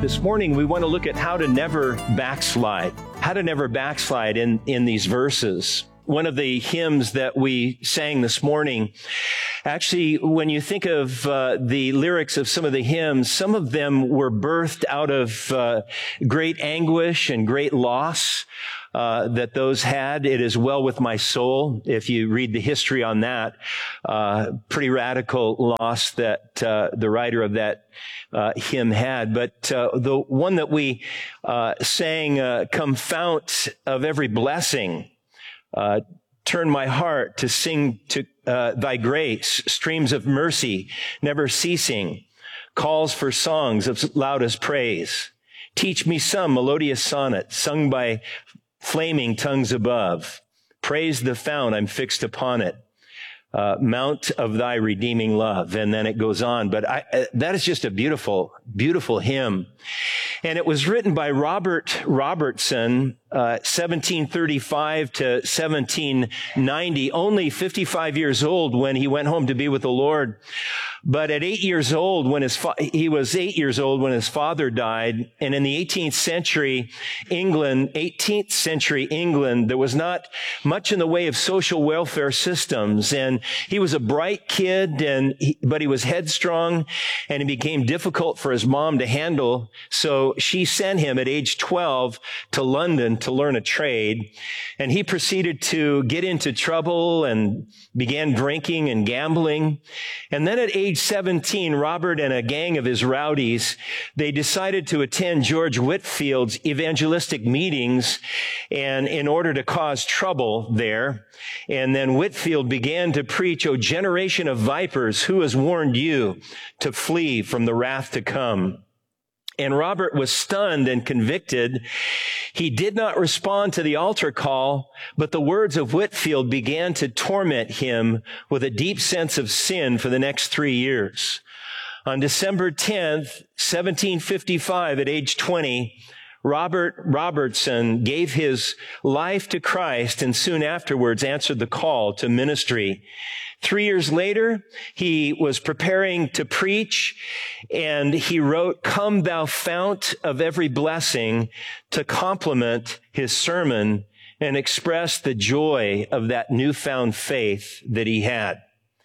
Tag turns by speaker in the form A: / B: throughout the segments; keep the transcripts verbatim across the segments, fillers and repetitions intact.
A: This morning, we want to look at how to never backslide, how to never backslide in, in these verses. One of the hymns that we sang this morning, actually, when you think of uh, the lyrics of some of the hymns, some of them were birthed out of uh, great anguish and great loss uh, that those had. It is well with my soul. If you read the history on that, uh, pretty radical loss that uh, the writer of that uh, hymn had. But uh, the one that we uh, sang, uh, "Come fount of every blessing, Uh, turn my heart to sing to uh, thy grace, streams of mercy never ceasing, calls for songs of loudest praise. Teach me some melodious sonnet sung by flaming tongues above. Praise the fount, I'm fixed upon it. Uh, mount of thy redeeming love." And then it goes on. But I, uh, that is just a beautiful, beautiful hymn. And it was written by Robert Robertson, uh, seventeen thirty-five to seventeen ninety, only fifty-five years old when he went home to be with the Lord. But at eight years old, when his fa- he was eight years old when his father died, and in the eighteenth century England, eighteenth century England, there was not much in the way of social welfare systems, and he was a bright kid, and he, but he was headstrong, and it became difficult for his mom to handle. So she sent him at age twelve to London to learn a trade, and he proceeded to get into trouble and began drinking and gambling. And then at age seventeen, Robert and a gang of his rowdies, they decided to attend George Whitefield's evangelistic meetings, and in order to cause trouble there. And then Whitefield began to preach, "O generation of vipers, who has warned you to flee from the wrath to come?" And Robert was stunned and convicted. He did not respond to the altar call, but the words of Whitefield began to torment him with a deep sense of sin for the next three years. On December tenth, seventeen fifty-five, at age twenty, Robert Robertson gave his life to Christ and soon afterwards answered the call to ministry. Three years later, he was preparing to preach, and he wrote, "Come thou fount of every blessing," to complement his sermon and express the joy of that newfound faith that he had.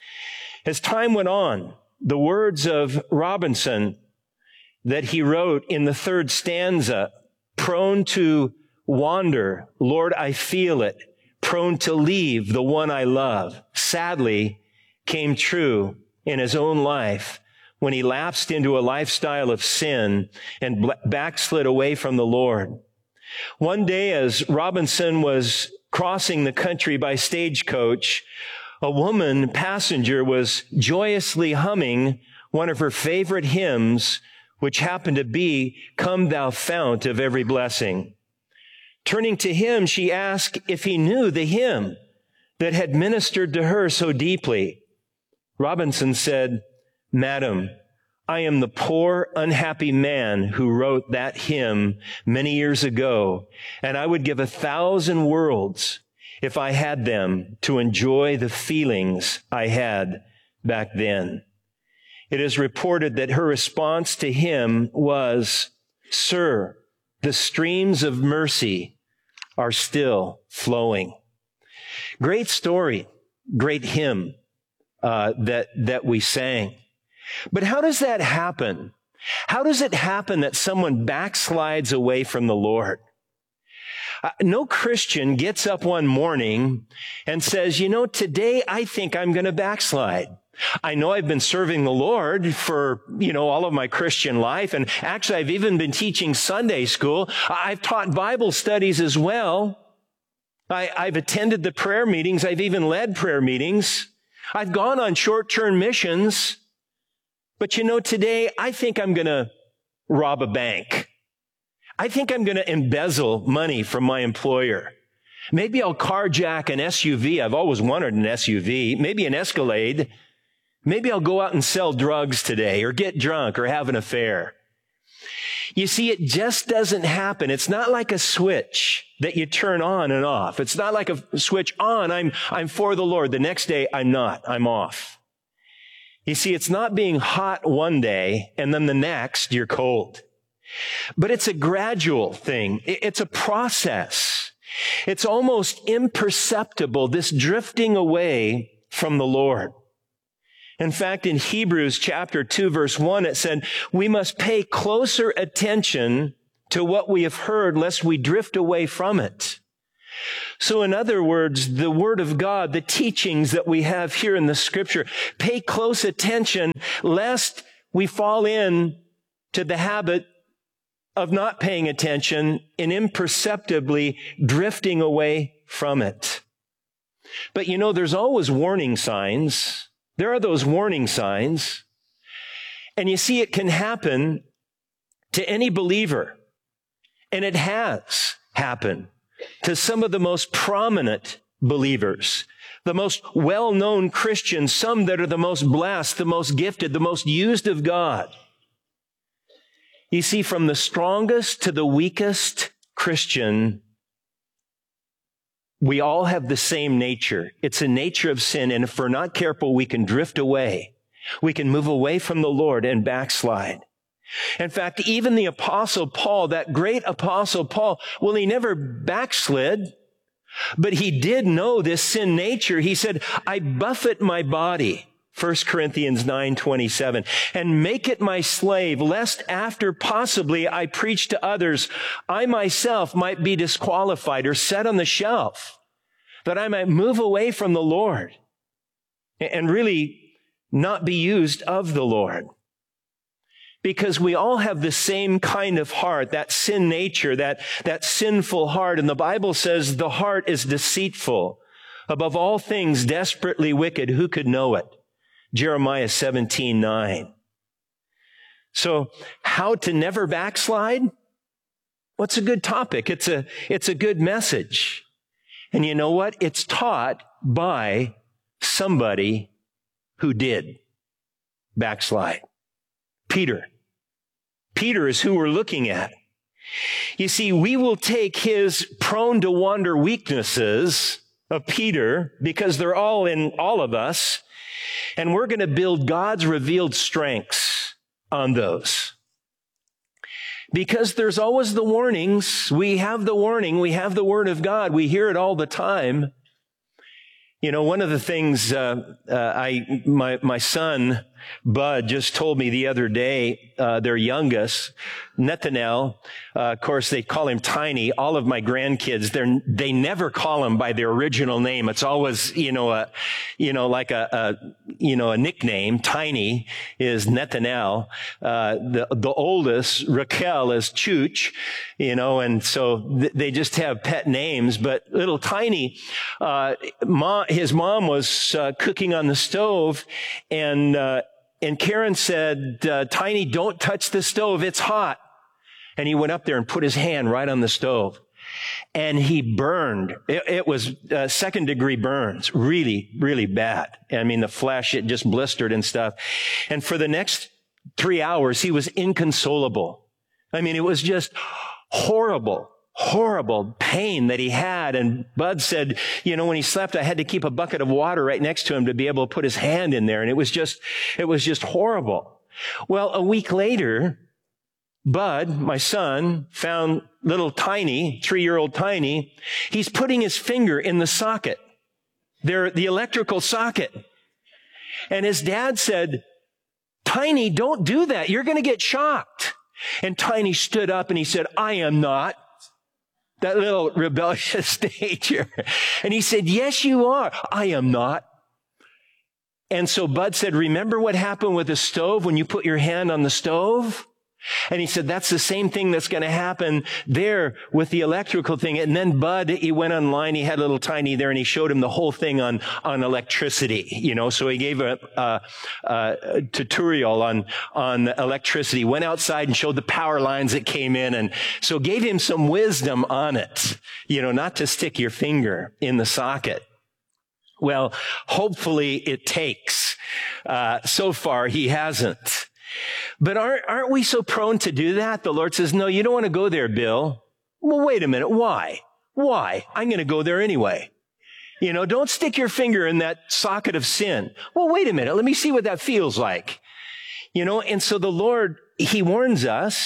A: As time went on, the words of Robinson that he wrote in the third stanza, "Prone to wander, Lord, I feel it, prone to leave the one I love," sadly came true in his own life when he lapsed into a lifestyle of sin and backslid away from the Lord. One day, as Robinson was crossing the country by stagecoach, a woman passenger was joyously humming one of her favorite hymns, which happened to be, "Come thou fount of every blessing." Turning to him, she asked if he knew the hymn that had ministered to her so deeply. Robinson said, "Madam, I am the poor, unhappy man who wrote that hymn many years ago, and I would give a thousand worlds if I had them to enjoy the feelings I had back then." It is reported that her response to him was, "Sir, the streams of mercy are still flowing." Great story, great hymn uh, that that we sang. But how does that happen? How does it happen that someone backslides away from the Lord? Uh, no Christian gets up one morning and says, "You know, today I think I'm going to backslide. I know I've been serving the Lord for, you know, all of my Christian life. And actually, I've even been teaching Sunday school. I've taught Bible studies as well. I, I've attended the prayer meetings. I've even led prayer meetings. I've gone on short-term missions. But you know, today I think I'm going to rob a bank. I think I'm going to embezzle money from my employer. Maybe I'll carjack an S U V. I've always wanted an S U V. Maybe an Escalade. Maybe I'll go out and sell drugs today or get drunk or have an affair." You see, it just doesn't happen. It's not like a switch that you turn on and off. It's not like a switch on. I'm, I'm for the Lord. The next day, I'm not. I'm off. You see, it's not being hot one day and then the next you're cold. But it's a gradual thing. It's a process. It's almost imperceptible, this drifting away from the Lord. In fact, in Hebrews chapter two, verse one, it said, we must pay closer attention to what we have heard, lest we drift away from it. So in other words, the Word of God, the teachings that we have here in the Scripture, pay close attention, lest we fall in to the habit of not paying attention and imperceptibly drifting away from it. But you know, there's always warning signs. There are those warning signs. And you see, it can happen to any believer. And it has happened to some of the most prominent believers, the most well-known Christians, some that are the most blessed, the most gifted, the most used of God. You see, from the strongest to the weakest Christian, we all have the same nature. It's a nature of sin, and if we're not careful, we can drift away. We can move away from the Lord and backslide. In fact, even the Apostle Paul, that great Apostle Paul, well, he never backslid, but he did know this sin nature. He said, I buffet my body, First Corinthians nine twenty-seven, and make it my slave, lest after possibly I preach to others, I myself might be disqualified or set on the shelf, that I might move away from the Lord and really not be used of the Lord. Because we all have the same kind of heart, that sin nature, that, that sinful heart. And the Bible says the heart is deceitful, above all things desperately wicked. Who could know it? Jeremiah seventeen nine. So how to never backslide? What's a good topic? It's a, it's a good message. And you know what? It's taught by somebody who did backslide. Peter. Peter is who we're looking at. You see, we will take his prone to wander weaknesses of Peter, because they're all in all of us, and we're going to build God's revealed strengths on those. Because there's always the warnings. We have the warning. We have the Word of God. We hear it all the time. You know, one of the things uh, uh, I my my son Bud just told me the other day, uh, their youngest, Nathaniel, uh, of course they call him Tiny. All of my grandkids, they they never call him by their original name. It's always, you know, a, you know, like a, a you know, a nickname. Tiny is Nathaniel. Uh, the, the oldest, Raquel, is Chooch, you know, and so th- they just have pet names. But little Tiny, uh, mom, his mom was uh, cooking on the stove, and uh, And Karen said, uh, Tiny, don't touch the stove. It's hot. And he went up there and put his hand right on the stove. And he burned. It, it was uh, second degree burns. Really, really bad. I mean, the flesh, it just blistered and stuff. And for the next three hours, he was inconsolable. I mean, it was just horrible. Horrible pain that he had. And Bud said, you know, when he slept, I had to keep a bucket of water right next to him to be able to put his hand in there. And it was just, it was just horrible. Well, a week later, Bud, my son, found little Tiny, three-year-old Tiny. He's putting his finger in the socket, there, the electrical socket. And his dad said, Tiny, don't do that. You're going to get shocked. And Tiny stood up and he said, I am not. That little rebellious nature. And he said, yes, you are. I am not. And so Bud said, remember what happened with the stove when you put your hand on the stove? And he said, that's the same thing that's going to happen there with the electrical thing. And then Bud, he went online, he had a little Tiny there, and he showed him the whole thing on, on electricity, you know, so he gave a, a, a tutorial on, on electricity, went outside and showed the power lines that came in, and so gave him some wisdom on it, you know, not to stick your finger in the socket. Well, hopefully it takes. Uh, so far, he hasn't. But aren't, aren't we so prone to do that? The Lord says, no, you don't want to go there, Bill. Well, wait a minute. Why? Why? I'm going to go there anyway. You know, don't stick your finger in that socket of sin. Well, wait a minute. Let me see what that feels like. You know, and so the Lord, he warns us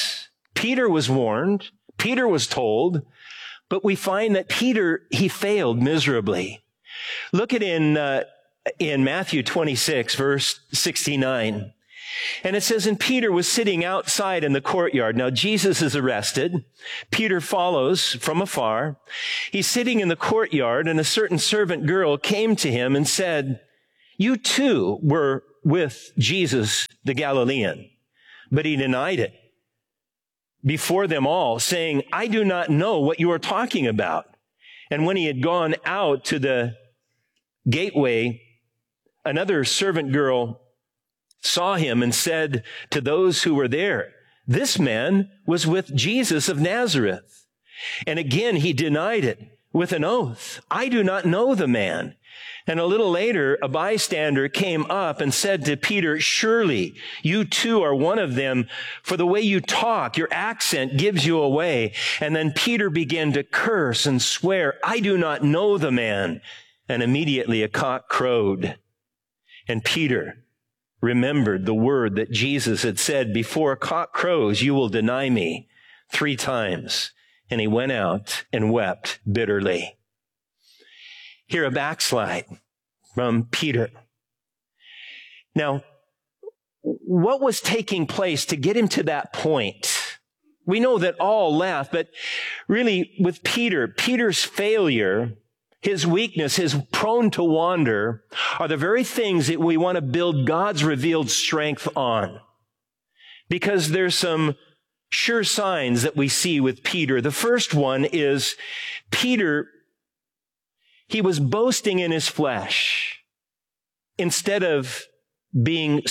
A: Peter was warned. Peter was told. But we find that Peter, he failed miserably. Look at in, uh, in Matthew twenty-six, verse sixty-nine. And it says, and Peter was sitting outside in the courtyard. Now, Jesus is arrested. Peter follows from afar. He's sitting in the courtyard, and a certain servant girl came to him and said, you too were with Jesus the Galilean. But he denied it before them all, saying, I do not know what you are talking about. And when he had gone out to the gateway, another servant girl saw him and said to those who were there, this man was with Jesus of Nazareth. And again he denied it with an oath. I do not know the man. And a little later, a bystander came up and said to Peter, surely you too are one of them, for the way you talk, your accent gives you away. And then Peter began to curse and swear, I do not know the man. And immediately a cock crowed. And Peter remembered the word that Jesus had said, before a cock crows, you will deny me three times. And he went out and wept bitterly. Here, a backslide from Peter. Now, what was taking place to get him to that point? We know that all left, but really with Peter, Peter's failure, his weakness, his prone to wander, are the very things that we want to build God's revealed strength on. Because there's some sure signs that we see with Peter. The first one is Peter, he was boasting in his flesh instead of being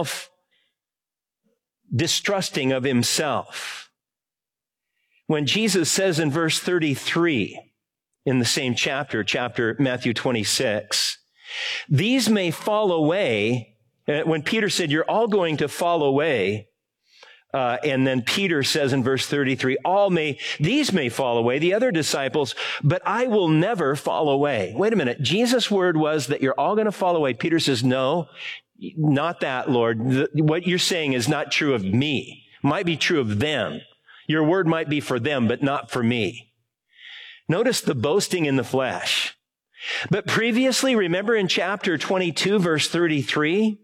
A: self-distrusting of himself. When Jesus says in verse thirty-three, in the same chapter, chapter Matthew twenty-six, these may fall away. When Peter said, you're all going to fall away, Uh, and then Peter says in verse thirty-three, all may, these may fall away, the other disciples, but I will never fall away. Wait a minute. Jesus' word was that you're all going to fall away. Peter says, no, not that, Lord. The, what you're saying is not true of me. Might be true of them. Your word might be for them, but not for me. Notice the boasting in the flesh. But previously, remember in chapter twenty-two, verse thirty-three,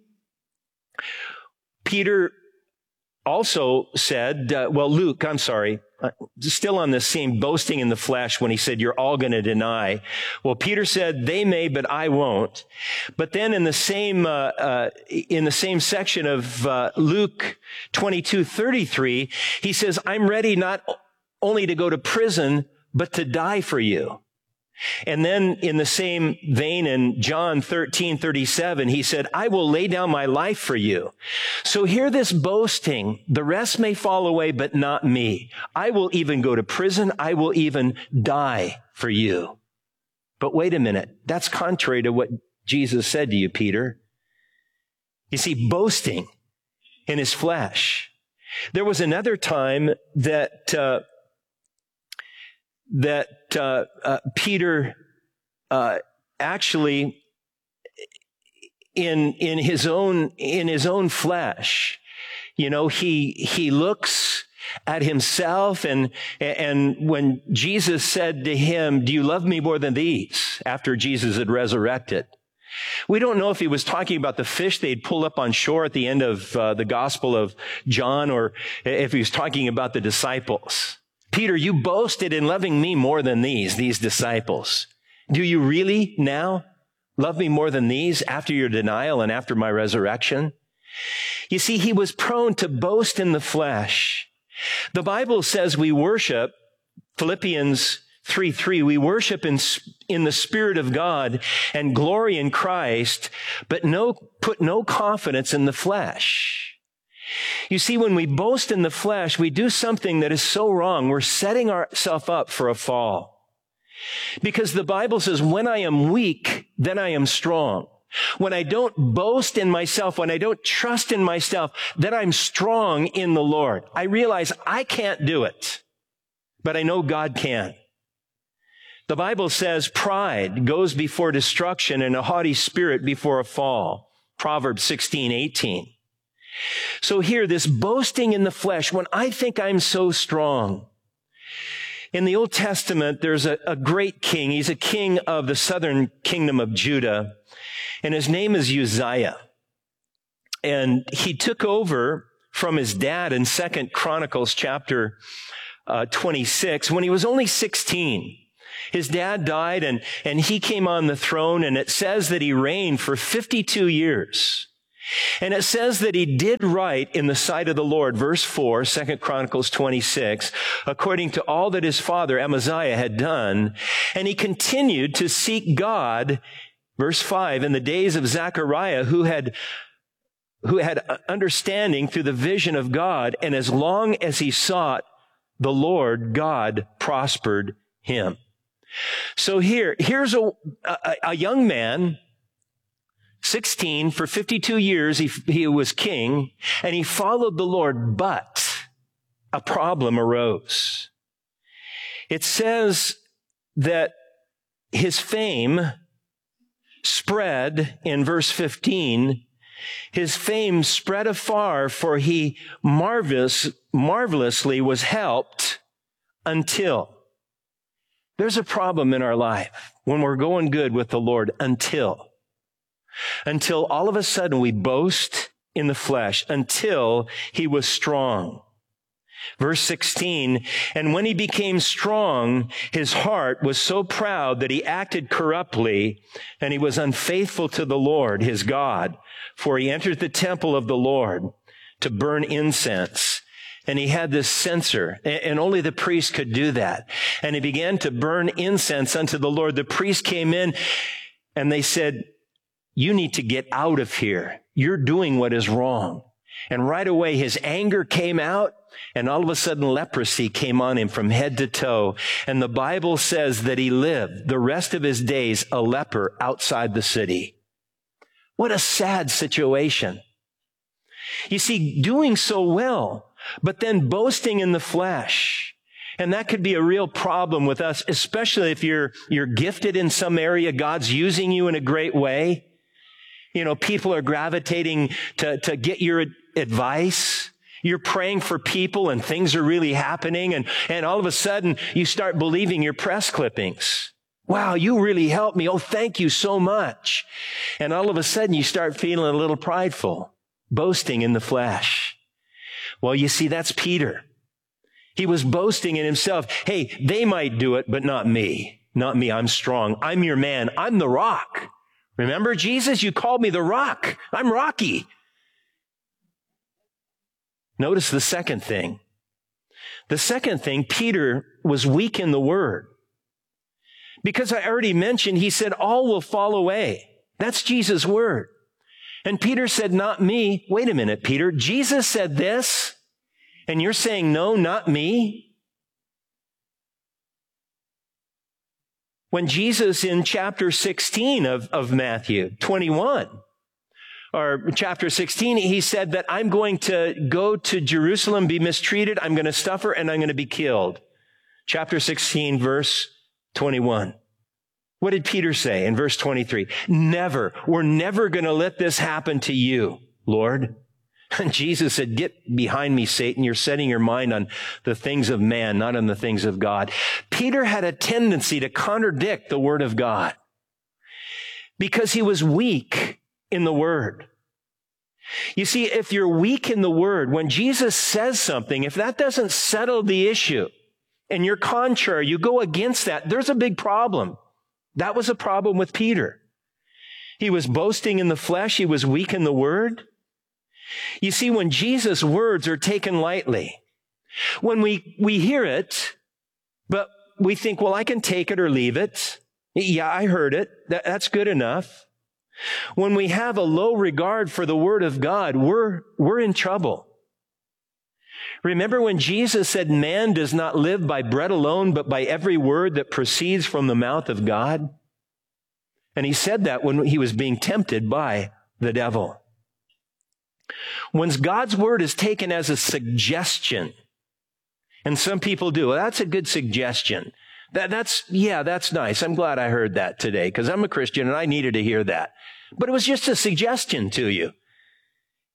A: Peter also said, uh, well, Luke, I'm sorry, uh, still on this same boasting in the flesh when he said, you're all going to deny. Well, Peter said, they may, but I won't. But then in the same, uh, uh, in the same section of, uh, Luke twenty-two thirty-three, he says, I'm ready not only to go to prison, but to die for you. And then in the same vein in John thirteen thirty-seven, he said, I will lay down my life for you. So hear this boasting. The rest may fall away, but not me. I will even go to prison. I will even die for you. But wait a minute. That's contrary to what Jesus said to you, Peter. You see, boasting in his flesh. There was another time that, uh, that uh, uh, Peter uh, actually, in in his own in his own flesh, you know, he he looks at himself, and and when Jesus said to him, "Do you love me more than these?" after Jesus had resurrected, we don't know if he was talking about the fish they'd pull up on shore at the end of uh, the Gospel of John, or if he was talking about the disciples. Peter, you boasted in loving me more than these, these disciples. Do you really now love me more than these after your denial and after my resurrection? You see, he was prone to boast in the flesh. The Bible says we worship, Philippians three three, we worship in, in the Spirit of God and glory in Christ, but no, put no confidence in the flesh. You see, when we boast in the flesh, we do something that is so wrong. We're setting ourselves up for a fall. Because the Bible says, when I am weak, then I am strong. When I don't boast in myself, when I don't trust in myself, then I'm strong in the Lord. I realize I can't do it, but I know God can. The Bible says pride goes before destruction and a haughty spirit before a fall. Proverbs sixteen eighteen. So here, this boasting in the flesh, when I think I'm so strong. In the Old Testament, there's a, a great king. He's a king of the southern kingdom of Judah, and his name is Uzziah. And he took over from his dad in Second Chronicles chapter uh, twenty-six when he was only sixteen. His dad died, and, and he came on the throne, and it says that he reigned for fifty-two years. And it says that he did right in the sight of the Lord, verse four, Second Chronicles twenty-six, according to all that his father Amaziah had done. And he continued to seek God, verse five, in the days of Zechariah, who had, who had understanding through the vision of God. And as long as he sought the Lord, God prospered him. So here, here's a, a, a young man, sixteen, for fifty-two years, he, he was king, and he followed the Lord, but a problem arose. It says that his fame spread in verse fifteen. His fame spread afar, for he marvelous, marvelously was helped until. There's a problem in our life when we're going good with the Lord until. Until all of a sudden we boast in the flesh, until he was strong. Verse sixteen, and when he became strong, his heart was so proud that he acted corruptly, and he was unfaithful to the Lord, his God, for he entered the temple of the Lord to burn incense. And he had this censer, and only the priest could do that. And he began to burn incense unto the Lord. The priest came in, and they said, you need to get out of here. You're doing what is wrong. And right away, his anger came out, and all of a sudden, leprosy came on him from head to toe. And the Bible says that he lived the rest of his days a leper outside the city. What a sad situation. You see, doing so well, but then boasting in the flesh. And that could be a real problem with us, especially if you're, you're gifted in some area. God's using you in a great way. You know, people are gravitating to, to get your advice. You're praying for people and things are really happening. And, and all of a sudden you start believing your press clippings. Wow, you really helped me. Oh, thank you so much. And all of a sudden you start feeling a little prideful, boasting in the flesh. Well, you see, that's Peter. He was boasting in himself. Hey, they might do it, but not me. Not me. I'm strong. I'm your man. I'm the rock. Remember, Jesus, you called me the rock. I'm Rocky. Notice the second thing. The second thing, Peter was weak in the word. Because I already mentioned, he said, all will fall away. That's Jesus' word. And Peter said, not me. Wait a minute, Peter. Jesus said this, and you're saying, no, not me? When Jesus in chapter sixteen of, of Matthew twenty-one, or chapter sixteen, he said that I'm going to go to Jerusalem, be mistreated, I'm going to suffer, and I'm going to be killed. Chapter sixteen, verse twenty-one. What did Peter say in verse twenty-three? Never. We're never going to let this happen to you, Lord. And Jesus said, get behind me, Satan. You're setting your mind on the things of man, not on the things of God. Peter had a tendency to contradict the word of God because he was weak in the word. You see, if you're weak in the word, when Jesus says something, if that doesn't settle the issue and you're contrary, you go against that, there's a big problem. That was a problem with Peter. He was boasting in the flesh. He was weak in the word. You see, when Jesus' words are taken lightly, when we, we hear it, but we think, well, I can take it or leave it. Yeah, I heard it. That, that's good enough. When we have a low regard for the word of God, we're, we're in trouble. Remember when Jesus said, man does not live by bread alone, but by every word that proceeds from the mouth of God? And he said that when he was being tempted by the devil. When God's word is taken as a suggestion, and some people do, well, that's a good suggestion. That, that's, yeah, that's nice. I'm glad I heard that today because I'm a Christian and I needed to hear that. But it was just a suggestion to you.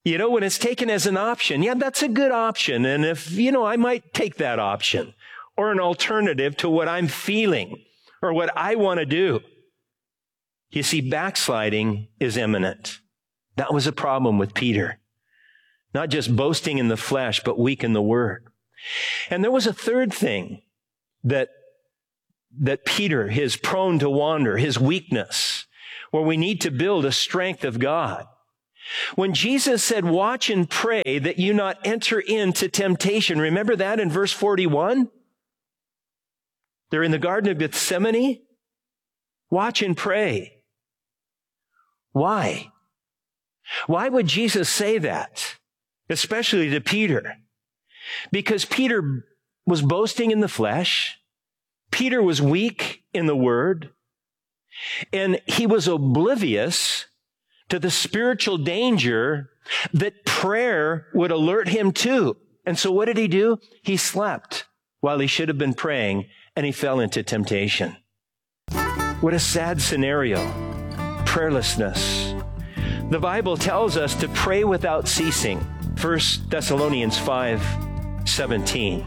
A: You know, when it's taken as an option, yeah, that's a good option. And if, you know, I might take that option or an alternative to what I'm feeling or what I want to do. You see, backsliding is imminent. That was a problem with Peter. Not just boasting in the flesh, but weak in the word. And there was a third thing that, that Peter, his prone to wander, his weakness, where we need to build a strength of God. When Jesus said, watch and pray that you not enter into temptation, remember that in verse forty-one? They're in the Garden of Gethsemane. Watch and pray. Why? Why would Jesus say that? Especially to Peter. Because Peter was boasting in the flesh. Peter was weak in the word. And he was oblivious to the spiritual danger that prayer would alert him to. And so what did he do? He slept while he should have been praying, and he fell into temptation. What a sad scenario. Prayerlessness. The Bible tells us to pray without ceasing. First Thessalonians five seventeen.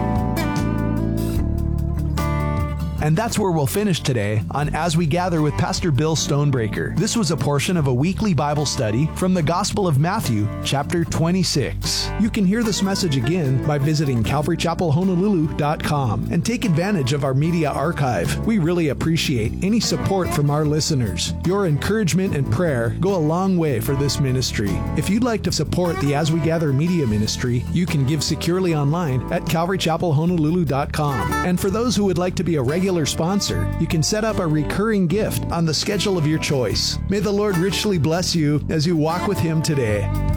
B: And that's where we'll finish today on As We Gather with Pastor Bill Stonebreaker. This was a portion of a weekly Bible study from the Gospel of Matthew, chapter twenty-six. You can hear this message again by visiting calvary chapel honolulu dot com and take advantage of our media archive. We really appreciate any support from our listeners. Your encouragement and prayer go a long way for this ministry. If you'd like to support the As We Gather media ministry, you can give securely online at calvary chapel honolulu dot com. And for those who would like to be a regular sponsor, you can set up a recurring gift on the schedule of your choice. May the Lord richly bless you as you walk with Him today.